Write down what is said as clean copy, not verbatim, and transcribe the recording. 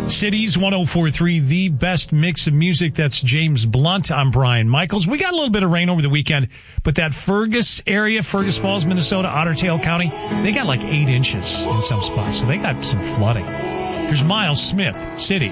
Cities 104.3, the best mix of music. That's James Blunt. I'm Brian Michaels. We got a little bit of rain over the weekend, but that Fergus area, Fergus Falls, Minnesota, Otter Tail County, they got like 8 inches in some spots, so they got some flooding. Here's Miles Smith, City.